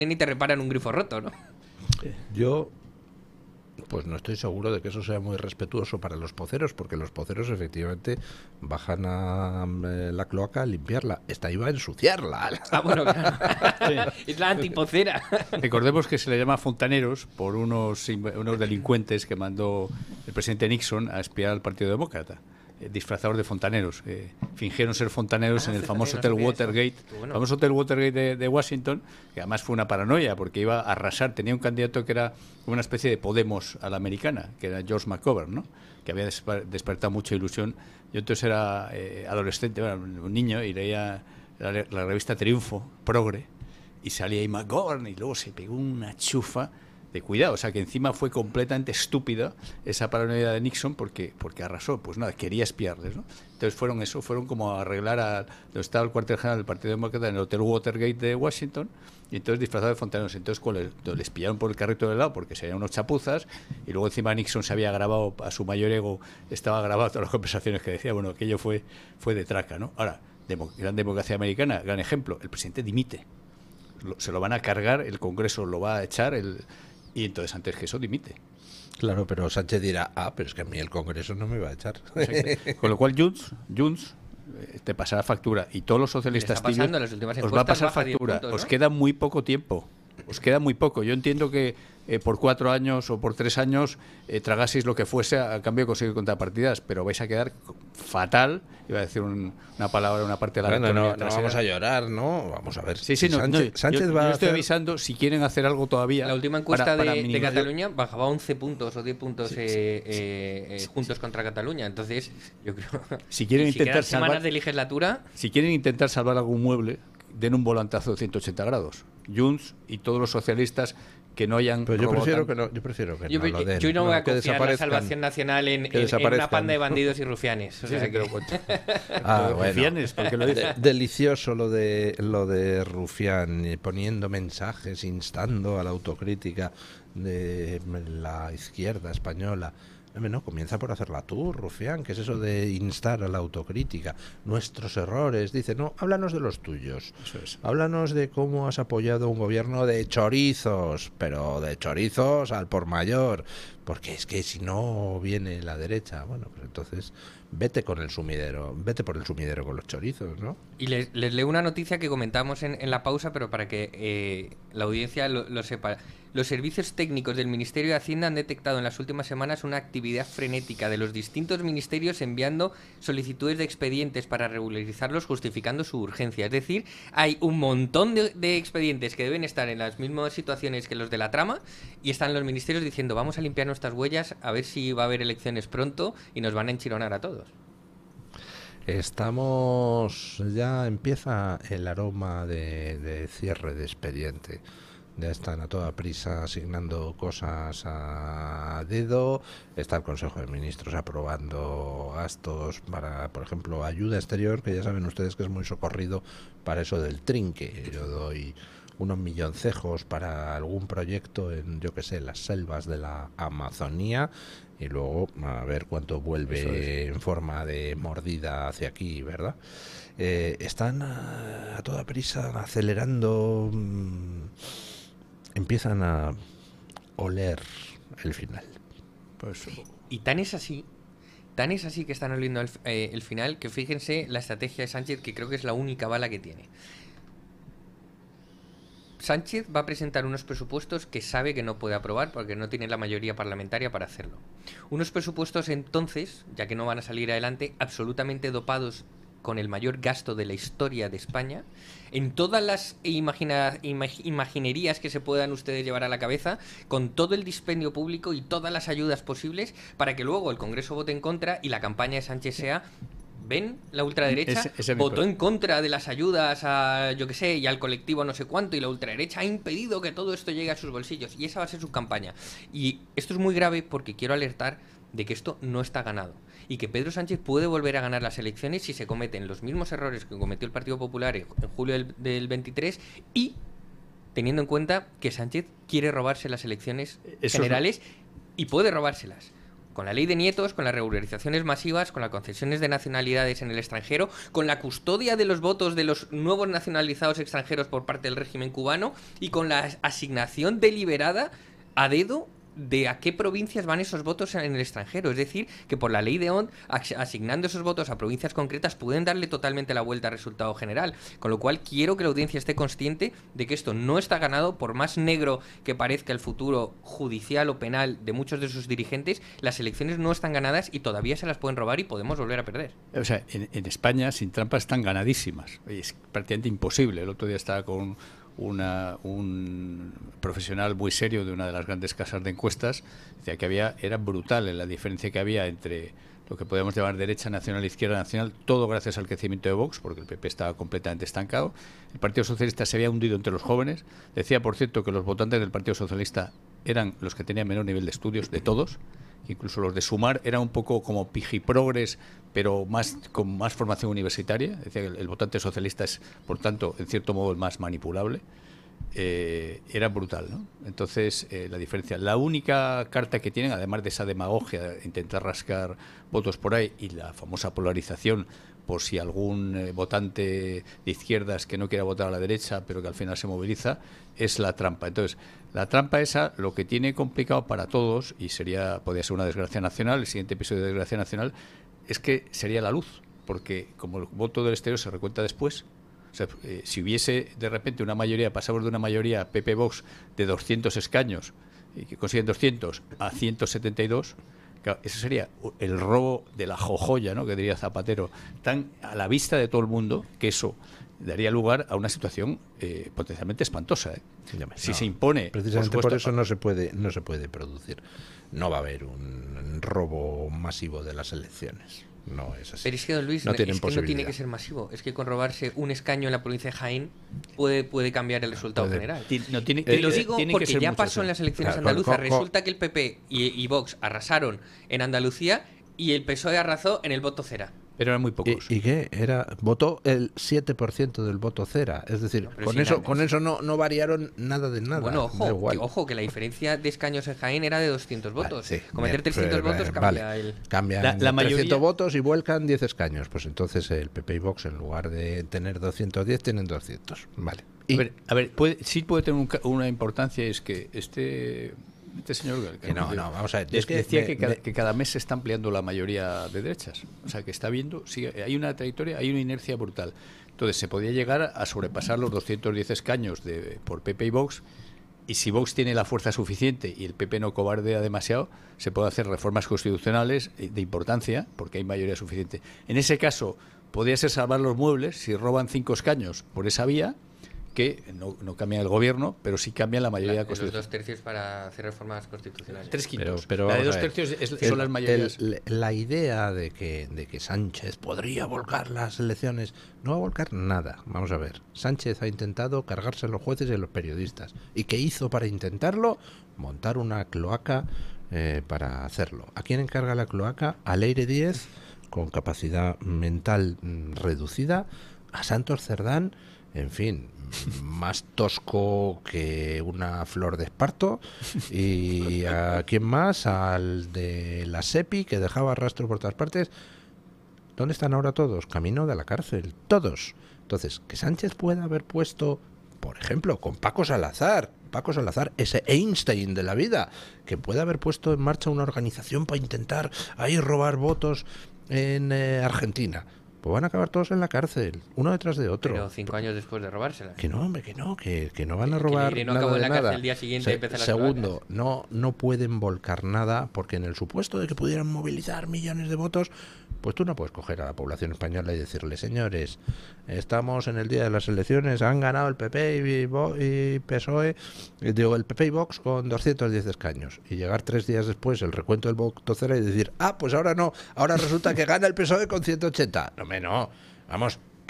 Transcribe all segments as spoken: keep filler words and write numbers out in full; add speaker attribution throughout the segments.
Speaker 1: y te reparan un grifo roto, ¿no?
Speaker 2: Yo pues no estoy seguro de que eso sea muy respetuoso para los poceros, porque los poceros efectivamente bajan a eh, la cloaca a limpiarla. Esta iba a ensuciarla.
Speaker 1: Ah, bueno, claro. Sí. Es la antipocera.
Speaker 3: Recordemos que se le llama fontaneros por unos, unos delincuentes que mandó el presidente Nixon a espiar al Partido Demócrata, eh, disfrazados de fontaneros. Eh, fingieron ser fontaneros ah, en el famoso Hotel Watergate, bueno. famoso Hotel Watergate de, de Washington, que además fue una paranoia porque iba a arrasar. Tenía un candidato que era una especie de Podemos a la americana, que era George McGovern, ¿no? Que había desper despertado mucha ilusión. Yo entonces era eh, adolescente, bueno, un niño, y leía la, la revista Triunfo, Progre, y salía ahí McGovern, y luego se pegó una chufa de cuidado. O sea, que encima fue completamente estúpida esa paranoia de Nixon porque, porque arrasó. Pues nada, quería espiarles, ¿no? Entonces fueron eso, fueron como a arreglar a donde estaba el cuartel general del Partido Demócrata en el Hotel Watergate de Washington, y entonces disfrazados de fontaneros. Entonces cuando les, les pillaron por el carrito de lado porque serían unos chapuzas, y luego encima Nixon se había grabado, a su mayor ego estaba grabado todas las conversaciones que decía. Bueno, aquello fue, fue de traca, ¿no? Ahora, demo, gran democracia americana, gran ejemplo, el presidente dimite. Lo, se lo van a cargar, el Congreso lo va a echar, el, y entonces antes que eso dimite.
Speaker 2: Claro, pero Sánchez dirá, ah, pero es que a mí el Congreso no me va a echar.
Speaker 3: Con lo cual Junts, Junts te pasará factura, y todos los socialistas tibios os va a pasar factura. Puntos, ¿no? Os queda muy poco tiempo. Os queda muy poco. Yo entiendo que eh, por cuatro años o por tres años eh, tragaseis lo que fuese a cambio de conseguir contrapartidas, pero vais a quedar fatal. Iba a decir un, una palabra, una parte de la
Speaker 2: bueno, no, no vamos a llorar, ¿no? Vamos a ver.
Speaker 3: Sí, sí,
Speaker 2: si
Speaker 3: no,
Speaker 2: Sánchez,
Speaker 3: no,
Speaker 2: Sánchez
Speaker 3: yo,
Speaker 2: va
Speaker 3: yo
Speaker 2: a
Speaker 3: estoy
Speaker 2: hacer...
Speaker 3: avisando si quieren hacer algo todavía.
Speaker 1: La última encuesta
Speaker 3: para, para
Speaker 1: de, de Cataluña
Speaker 2: yo...
Speaker 1: bajaba once puntos o diez puntos sí,
Speaker 2: sí,
Speaker 1: eh,
Speaker 2: sí,
Speaker 1: eh,
Speaker 2: sí,
Speaker 1: eh,
Speaker 2: sí,
Speaker 1: juntos
Speaker 2: sí.
Speaker 1: contra Cataluña. Entonces, yo creo
Speaker 3: si quieren
Speaker 1: si
Speaker 3: intentar
Speaker 1: salvar semanas de legislatura,
Speaker 3: si quieren intentar salvar algún mueble, den un volantazo de ciento ochenta grados. Junts y todos los socialistas que no hayan.
Speaker 2: Pero yo prefiero que no, yo prefiero que
Speaker 1: yo,
Speaker 2: no lo den.
Speaker 1: Yo no voy
Speaker 2: no,
Speaker 1: a confiar en la salvación nacional en, en, en una panda de bandidos y rufianes. O sea,
Speaker 3: sí,
Speaker 1: que...
Speaker 2: ah, bueno.
Speaker 3: Rufianes, ¿por qué lo dices?
Speaker 2: De, delicioso lo de lo de Rufián, poniendo mensajes, instando a la autocrítica de la izquierda española. No, comienza por hacerla tú, Rufián. ¿Qué es eso de instar a la autocrítica? Nuestros errores. Dice, no, háblanos de los tuyos.
Speaker 3: Eso es.
Speaker 2: Háblanos de cómo has apoyado un gobierno de chorizos, pero de chorizos al por mayor. Porque es que si no viene la derecha, bueno, pues entonces vete con el sumidero, vete por el sumidero con los chorizos, ¿no?
Speaker 1: Y les, les leo una noticia que comentamos en, en la pausa, pero para que eh, la audiencia lo, lo sepa. Los servicios técnicos del Ministerio de Hacienda han detectado en las últimas semanas una actividad frenética de los distintos ministerios enviando solicitudes de expedientes para regularizarlos, justificando su urgencia. Es decir, hay un montón de, de expedientes que deben estar en las mismas situaciones que los de la trama, y están los ministerios diciendo, vamos a limpiar nuestras huellas, a ver si va a haber elecciones pronto y nos van a enchironar a todos.
Speaker 2: Estamos, ya empieza el aroma de, de cierre de expediente. Ya están a toda prisa asignando cosas a dedo. Está el Consejo de Ministros aprobando gastos para, por ejemplo, ayuda exterior, que ya saben ustedes que es muy socorrido para eso del trinque. Yo doy unos milloncejos para algún proyecto en, yo que sé, las selvas de la Amazonía, y luego a ver cuánto vuelve en forma de mordida hacia aquí, ¿verdad? Eh, están a, a toda prisa acelerando, mmm, empiezan a oler el final.
Speaker 3: Pues,
Speaker 1: y, y tan es así, tan es así que están oliendo el, eh, el final, que fíjense la estrategia de Sánchez, que creo que es la única bala que tiene. Sánchez va a presentar unos presupuestos que sabe que no puede aprobar porque no tiene la mayoría parlamentaria para hacerlo. Unos presupuestos entonces, ya que no van a salir adelante, absolutamente dopados con el mayor gasto de la historia de España, en todas las imagina, imag, imaginerías que se puedan ustedes llevar a la cabeza, con todo el dispendio público y todas las ayudas posibles, para que luego el Congreso vote en contra y la campaña de Sánchez sea: ¿ven? La ultraderecha ese, ese votó en contra de las ayudas a, yo que sé, y al colectivo no sé cuánto, y la ultraderecha ha impedido que todo esto llegue a sus bolsillos, y esa va a ser su campaña. Y esto es muy grave porque quiero alertar de que esto no está ganado, y que Pedro Sánchez puede volver a ganar las elecciones si se cometen los mismos errores que cometió el Partido Popular en julio del, del veintitrés, y teniendo en cuenta que Sánchez quiere robarse las elecciones Eso generales es... y puede robárselas. con la ley de nietos, con las regularizaciones masivas, con las concesiones de nacionalidades en el extranjero, con la custodia de los votos de los nuevos nacionalizados extranjeros por parte del régimen cubano y con la asignación deliberada a dedo de a qué provincias van esos votos en el extranjero. Es decir, que por la ley de Ont, asignando esos votos a provincias concretas, pueden darle totalmente la vuelta al resultado general. Con lo cual, quiero que la audiencia esté consciente de que esto no está ganado, por más negro que parezca el futuro judicial o penal de muchos de sus dirigentes. Las elecciones no están ganadas y todavía se las pueden robar y podemos volver a perder.
Speaker 3: O sea, en, en España, sin trampas, están ganadísimas. Es prácticamente imposible. El otro día estaba con Una, un profesional muy serio de una de las grandes casas de encuestas, decía que había, era brutal en la diferencia que había entre lo que podemos llamar derecha nacional e izquierda nacional, todo gracias al crecimiento de Vox, porque el P P estaba completamente estancado. El Partido Socialista se había hundido entre los jóvenes. Decía, por cierto, que los votantes del Partido Socialista eran los que tenían menor nivel de estudios de todos, que incluso los de Sumar eran un poco como pijiprogres, pero más con más formación universitaria. Decía que el, el votante socialista es, por tanto, en cierto modo, el más manipulable. Eh, era brutal, ¿no? Entonces, eh, la diferencia. La única carta que tienen, además de esa demagogia, de intentar rascar votos por ahí, y la famosa polarización, por si algún eh, votante de izquierdas que no quiera votar a la derecha, pero que al final se moviliza, es la trampa. Entonces, la trampa esa, lo que tiene complicado para todos, y sería podría ser una desgracia nacional, el siguiente episodio de desgracia nacional, es que sería la luz, porque como el voto del exterior se recuenta después, o sea, eh, si hubiese de repente una mayoría, pasamos de una mayoría P P-Vox de doscientos escaños, y que consiguen doscientos a ciento setenta y dos, claro, eso sería el robo de la jojoya, ¿no?, que diría Zapatero, tan a la vista de todo el mundo, que eso daría lugar a una situación eh, potencialmente espantosa, ¿eh? Si
Speaker 2: no,
Speaker 3: se impone,
Speaker 2: precisamente
Speaker 3: por,
Speaker 2: por
Speaker 3: supuesto,
Speaker 2: eso no se puede no se puede producir. No va a haber un robo masivo de las elecciones. No es así.
Speaker 1: Pero es que, don Luis,
Speaker 2: no,
Speaker 1: no,
Speaker 2: tienen
Speaker 1: es que no tiene
Speaker 2: posibilidad.
Speaker 1: que ser masivo. Es que con robarse un escaño en la provincia de Jaén puede, puede cambiar el resultado
Speaker 2: Puede.
Speaker 1: general.
Speaker 3: ti- no tiene,
Speaker 1: Te lo
Speaker 3: tiene-
Speaker 1: digo
Speaker 3: tiene que
Speaker 1: porque
Speaker 3: ser
Speaker 1: ya
Speaker 3: mucho,
Speaker 1: pasó
Speaker 3: sí.
Speaker 1: en las elecciones
Speaker 2: Claro,
Speaker 1: andaluzas.
Speaker 2: co- co-
Speaker 1: Resulta que el P P y, y Vox arrasaron en Andalucía y el P S O E arrasó en el voto cera.
Speaker 3: Pero eran muy pocos.
Speaker 2: ¿Y, y qué? Era, votó el siete por ciento del voto cera. Es decir,
Speaker 1: No, pero
Speaker 2: con
Speaker 1: sin
Speaker 2: eso
Speaker 1: nada.
Speaker 2: con eso no, no variaron nada de nada.
Speaker 1: Bueno,
Speaker 2: Da
Speaker 1: ojo,
Speaker 2: igual.
Speaker 1: que, ojo, que la diferencia de escaños en Jaén era de doscientos
Speaker 2: Vale,
Speaker 1: votos.
Speaker 2: sí,
Speaker 1: Con meter
Speaker 2: bien,
Speaker 1: trescientos
Speaker 2: pues,
Speaker 1: votos
Speaker 2: vale.
Speaker 1: cambia el...
Speaker 2: Cambian
Speaker 3: La- la mayoría-
Speaker 2: trescientos votos y vuelcan diez escaños. Pues entonces el P P y Vox, en lugar de tener doscientos diez, tienen doscientos. Vale. Y
Speaker 3: A ver, a ver puede, sí puede tener un ca- una importancia, es que este este señor
Speaker 2: Que no, no, vamos a ver,
Speaker 3: de-
Speaker 2: es que
Speaker 3: decía
Speaker 2: me-
Speaker 3: que, cada,
Speaker 2: me-
Speaker 3: que cada mes se está ampliando la mayoría de derechas, o sea que está viendo, sí, hay una trayectoria, hay una inercia brutal. Entonces se podía llegar a sobrepasar los doscientos diez escaños de, por P P y Vox, y si Vox tiene la fuerza suficiente y el P P no cobardea demasiado, se puede hacer reformas constitucionales de importancia, porque hay mayoría suficiente. En ese caso, podría ser salvar los muebles si roban cinco escaños por esa vía, que no, no cambian el gobierno, pero sí cambian la mayoría
Speaker 1: La- de los
Speaker 3: constitucional.
Speaker 1: dos tercios para hacer reformas constitucionales.
Speaker 3: Tres quintos.
Speaker 2: Pero, pero
Speaker 3: la de
Speaker 2: vamos
Speaker 3: dos
Speaker 2: a ver.
Speaker 3: tercios es-
Speaker 2: El-
Speaker 3: son las mayorías.
Speaker 2: el- la idea de que, de que Sánchez podría volcar las elecciones no va a volcar nada. Vamos a ver. Sánchez ha intentado cargarse a los jueces y a los periodistas. ¿Y qué hizo para intentarlo? Montar una cloaca eh, para hacerlo. ¿A quién encarga la cloaca? A Leire Díez, con capacidad mental mm, reducida, a Santos Cerdán, en fin, más tosco que una flor de esparto. ¿Y a quién más? Al de la SEPI, que dejaba rastro por todas partes. ¿Dónde están ahora todos? Camino de la cárcel, todos. Entonces, que Sánchez pueda haber puesto, por ejemplo, con Paco Salazar, Paco Salazar, ese Einstein de la vida, que pueda haber puesto en marcha una organización para intentar ahí robar votos en eh, Argentina. Pues van a acabar todos en la cárcel, uno detrás de otro.
Speaker 1: Pero cinco años después de robárselas.
Speaker 2: Que no, hombre, que no, que, que no van a
Speaker 1: Que
Speaker 2: robar
Speaker 1: Leire no
Speaker 2: nada
Speaker 1: acabó en
Speaker 2: de
Speaker 1: la cárcel
Speaker 2: nada.
Speaker 1: el día siguiente y empezó las
Speaker 2: Segundo,
Speaker 1: cloacas.
Speaker 2: no, no pueden volcar nada, porque en el supuesto de que pudieran movilizar millones de votos, pues tú no puedes coger a la población española y decirle, señores, estamos en el día de las elecciones, han ganado el P P y, Vo- y P S O E, eh, digo, el P P y Vox con doscientos diez escaños, y llegar tres días después el recuento del voto cero y decir, ah, pues ahora no, ahora resulta que gana el P S O E con ciento ochenta. No, me no. Vamos,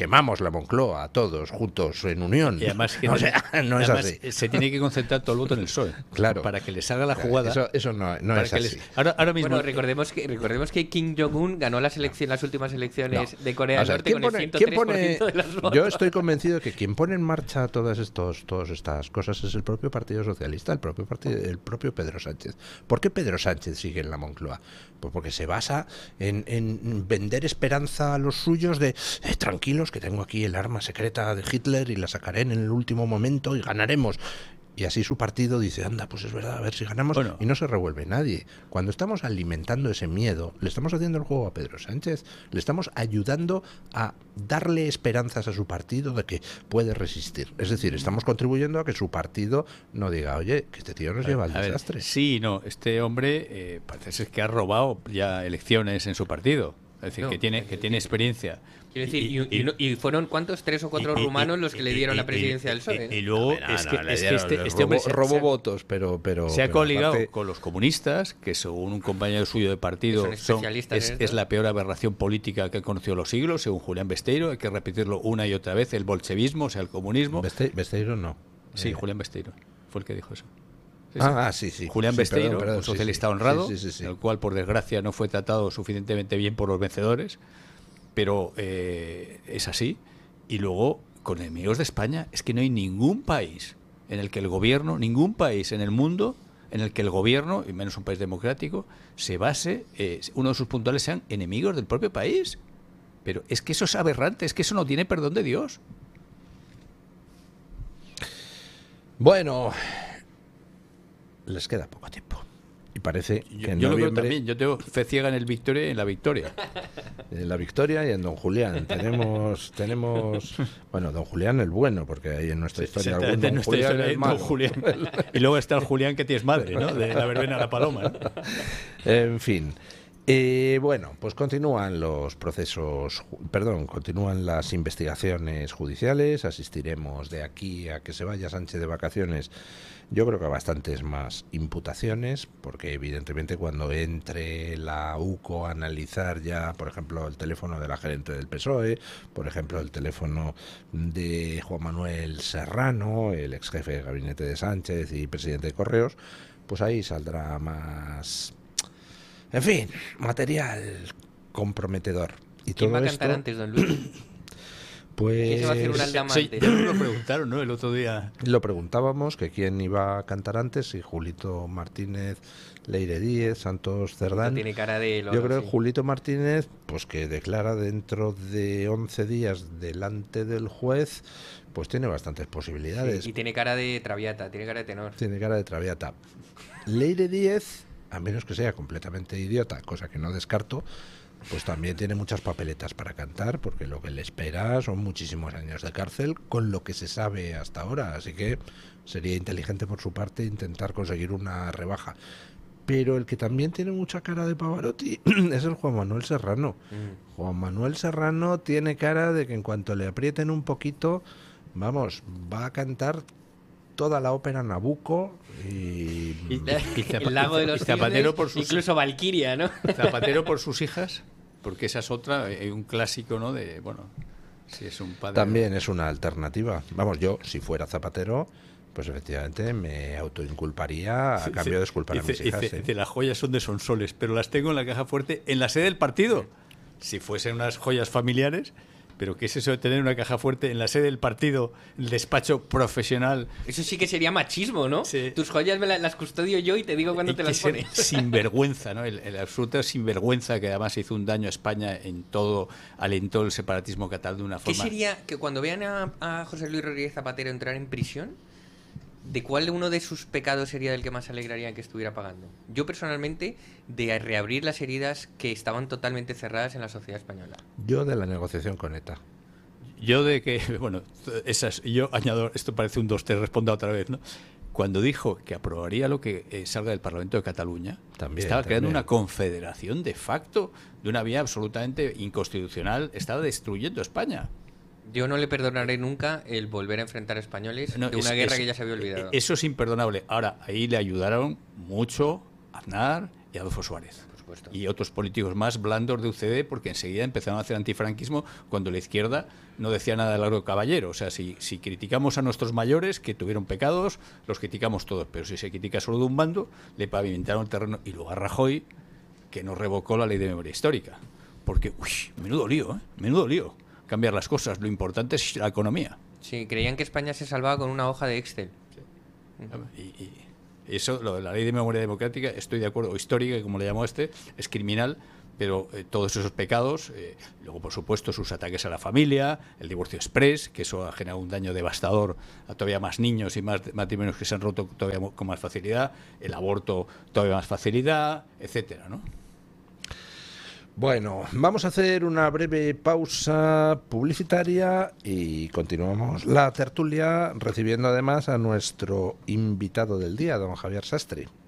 Speaker 2: quemamos la Moncloa todos juntos en unión.
Speaker 3: Y además, que
Speaker 2: o sea, no es
Speaker 3: además
Speaker 2: así.
Speaker 3: Se tiene que concentrar todo el voto en el P S O E.
Speaker 2: Claro.
Speaker 3: Para que le salga la jugada.
Speaker 2: Eso, eso no, no es así.
Speaker 3: Les... Ahora, ahora mismo...
Speaker 1: Bueno, recordemos que, recordemos que Kim Jong-un ganó las, elecciones, las últimas elecciones
Speaker 2: no.
Speaker 1: de Corea
Speaker 2: O sea,
Speaker 1: del Norte con
Speaker 2: pone,
Speaker 1: el ciento tres por ciento
Speaker 2: pone,
Speaker 1: de los votos.
Speaker 2: Yo estoy convencido de que quien pone en marcha todas, estos, todas estas cosas es el propio Partido Socialista, el propio, partido, el propio Pedro Sánchez. ¿Por qué Pedro Sánchez sigue en la Moncloa? Pues porque se basa en, en vender esperanza a los suyos de eh, tranquilos, que tengo aquí el arma secreta de Hitler y la sacaré en el último momento y ganaremos. Y así su partido dice, anda, pues es verdad, a ver si ganamos, bueno, y no se revuelve nadie. Cuando estamos alimentando ese miedo, le estamos haciendo el juego a Pedro Sánchez, le estamos ayudando a darle esperanzas a su partido de que puede resistir. Es decir, estamos contribuyendo a que su partido no diga, oye, que este tío nos lleva al desastre.
Speaker 3: Ver, sí, no, este hombre eh, parece ser que ha robado ya elecciones en su partido. Es decir, no, que tiene que tiene experiencia.
Speaker 1: Quiero decir, y, y, y, y fueron ¿cuántos? Tres o cuatro y, rumanos y, los que le dieron y, la presidencia
Speaker 3: y,
Speaker 1: del P S O E.
Speaker 3: Y, y luego no, es que, no, es que este, este
Speaker 2: robó,
Speaker 3: hombre se,
Speaker 2: robó
Speaker 3: se ha,
Speaker 2: votos, pero, pero
Speaker 3: se ha
Speaker 2: pero
Speaker 3: coligado
Speaker 2: aparte...
Speaker 3: con los comunistas, que según un compañero suyo de partido
Speaker 1: son
Speaker 3: son, es, es la peor aberración política que han conocido los siglos, según Julián Besteiro. Hay que repetirlo una y otra vez: el bolchevismo, o sea, el comunismo.
Speaker 2: Beste, Besteiro no.
Speaker 3: Sí, eh. Julián Besteiro fue el que dijo eso.
Speaker 2: Sí, sí. Ah, sí, sí.
Speaker 3: Julián
Speaker 2: sí,
Speaker 3: Besteiro,
Speaker 2: perdón, perdón,
Speaker 3: un socialista
Speaker 2: sí, sí.
Speaker 3: honrado,
Speaker 2: sí, sí, sí, sí.
Speaker 3: el cual por desgracia no fue tratado suficientemente bien por los vencedores, pero eh, es así. Y luego, con enemigos de España, es que no hay ningún país en el que el gobierno, ningún país en el mundo en el que el gobierno, y menos un país democrático, se base, eh, uno de sus puntuales sean enemigos del propio país. Pero es que eso es aberrante, es que eso no tiene perdón de Dios.
Speaker 2: Bueno, les queda poco tiempo. Y parece que
Speaker 3: yo,
Speaker 2: en
Speaker 3: yo
Speaker 2: noviembre...
Speaker 3: lo veo también, yo tengo fe ciega en el Victoria y en la Victoria.
Speaker 2: En la Victoria y en Don Julián. Tenemos, tenemos bueno, Don Julián el bueno, porque hay en nuestra historia
Speaker 3: sí,
Speaker 2: algún Don
Speaker 3: nuestra
Speaker 2: Julián
Speaker 3: historia
Speaker 2: el malo.
Speaker 3: Don Julián. Y luego está el Julián que tienes madre, ¿no? De la verbena a la paloma, ¿no?
Speaker 2: En fin. Eh, bueno, pues continúan los procesos, perdón, continúan las investigaciones judiciales. Asistiremos de aquí a que se vaya Sánchez de vacaciones. Yo creo que a bastantes más imputaciones, porque evidentemente cuando entre la U C O a analizar ya, por ejemplo, el teléfono de la gerente del P S O E, por ejemplo, el teléfono de Juan Manuel Serrano, el ex jefe de gabinete de Sánchez y presidente de Correos, pues ahí saldrá más... En fin, material comprometedor. Y
Speaker 1: ¿Quién
Speaker 2: todo
Speaker 1: va a
Speaker 2: esto,
Speaker 1: cantar antes, don Luis?
Speaker 2: Pues...
Speaker 1: ¿Quién se va a hacer un aldama
Speaker 3: Sí,
Speaker 1: antes?
Speaker 3: ya nos lo preguntaron, ¿no? El otro día.
Speaker 2: Lo preguntábamos, que quién iba a cantar antes, si Julito Martínez, Leire Díez, Santos Cerdán.
Speaker 1: No tiene cara de loro,
Speaker 2: Yo creo
Speaker 1: sí.
Speaker 2: que Julito Martínez, pues que declara dentro de once días delante del juez, pues tiene bastantes posibilidades.
Speaker 1: Sí, y tiene cara de traviata, tiene cara de tenor.
Speaker 2: Tiene cara de traviata. Leire Díez, a menos que sea completamente idiota, cosa que no descarto, pues también tiene muchas papeletas para cantar, porque lo que le espera son muchísimos años de cárcel con lo que se sabe hasta ahora, así que sería inteligente por su parte intentar conseguir una rebaja. Pero el que también tiene mucha cara de Pavarotti es el Juan Manuel Serrano. Mm. Juan Manuel Serrano tiene cara de que en cuanto le aprieten un poquito, vamos, va a cantar toda la ópera Nabucco y,
Speaker 3: y, y Zapa,
Speaker 1: el lago de los
Speaker 3: Zapatero
Speaker 1: cisnes,
Speaker 3: por sus,
Speaker 1: incluso Valquiria, ¿no?
Speaker 3: Zapatero por sus hijas, porque esa es otra, hay un clásico, ¿no? De, bueno, si es un padre.
Speaker 2: También es una alternativa. Vamos, yo, si fuera Zapatero, pues efectivamente me autoinculparía a cambio de disculpar a mis
Speaker 3: dice,
Speaker 2: hijas.
Speaker 3: Dice,
Speaker 2: ¿eh?
Speaker 3: dice, las joyas son de Sonsoles, pero las tengo en la caja fuerte en la sede del partido. Si fuesen unas joyas familiares... Pero ¿qué es eso de tener una caja fuerte en la sede del partido, el despacho profesional?
Speaker 1: Eso sí que sería machismo, ¿no?
Speaker 3: Sí.
Speaker 1: Tus joyas me las, las custodio yo y te digo cuándo
Speaker 3: Hay
Speaker 1: te
Speaker 3: que
Speaker 1: las
Speaker 3: ser
Speaker 1: pones.
Speaker 3: sinvergüenza, ¿no? El, el absoluto sinvergüenza que además hizo un daño a España en todo, alentó el separatismo catalán de una forma...
Speaker 1: ¿Qué sería que cuando vean a, a José Luis Rodríguez Zapatero entrar en prisión, de cuál uno de sus pecados sería el que más alegraría que estuviera pagando? Yo personalmente, de reabrir las heridas que estaban totalmente cerradas en la sociedad española.
Speaker 2: Yo de la negociación con ETA.
Speaker 3: Yo de que, bueno, esas, yo añado, esto parece un dos, te responda otra vez, ¿no? Cuando dijo que aprobaría lo que eh, salga del Parlamento de Cataluña,
Speaker 2: también,
Speaker 3: estaba
Speaker 2: también.
Speaker 3: creando una confederación de facto de una vía absolutamente inconstitucional, estaba destruyendo España.
Speaker 1: Yo no le perdonaré nunca el volver a enfrentar a españoles
Speaker 3: No,
Speaker 1: de
Speaker 3: es,
Speaker 1: una guerra
Speaker 3: es,
Speaker 1: que ya se había olvidado.
Speaker 3: Eso es imperdonable. Ahora, ahí le ayudaron mucho Aznar y Adolfo Suárez.
Speaker 1: supuesto.
Speaker 3: Y otros políticos más blandos de U C D, porque enseguida empezaron a hacer antifranquismo cuando la izquierda no decía nada del Largo Caballero. O sea, si, si criticamos a nuestros mayores que tuvieron pecados, los criticamos todos, pero si se critica solo de un bando, le pavimentaron el terreno. Y luego a Rajoy, que no revocó la ley de memoria histórica. Porque, uy, menudo lío, ¿eh? Menudo lío. Cambiar las cosas, lo importante es la economía.
Speaker 1: Sí, creían que España se salvaba con una hoja de Excel.
Speaker 3: Sí. Uh-huh. Y, y eso, lo de la ley de memoria democrática, estoy de acuerdo, o histórica, como le llamó este, es criminal, pero eh, todos esos pecados, eh, luego por supuesto sus ataques a la familia, el divorcio express, que eso ha generado un daño devastador a todavía más niños y más matrimonios que se han roto todavía con más facilidad, el aborto todavía más facilidad, etcétera, ¿no?
Speaker 2: Bueno, vamos a hacer una breve pausa publicitaria y continuamos la tertulia recibiendo además a nuestro invitado del día, don Javier Sastre.